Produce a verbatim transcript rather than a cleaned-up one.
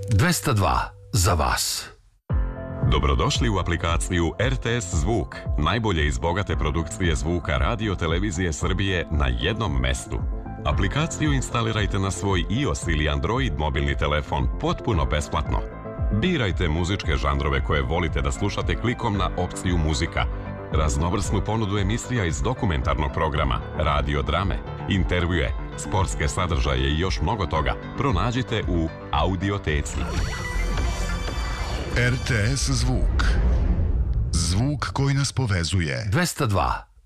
dvesta dva za vas. Dobrodošli u aplikaciju R T S Zvuk, najbolje iz bogate produkcije zvuka Radio Televizije Srbije na jednom mestu. Aplikaciju instalirajte na svoj iOS ili Android mobilni telefon potpuno besplatno. Birajte muzičke žanrove koje volite da slušate klikom na opciju muzika, raznovrsnu ponudu emisija iz dokumentarnog programa, radio drame, intervjue, sportske sadržaje i još mnogo toga pronađite u Audioteci. R T S Zvuk. Zvuk koji nas povezuje. dvesta dva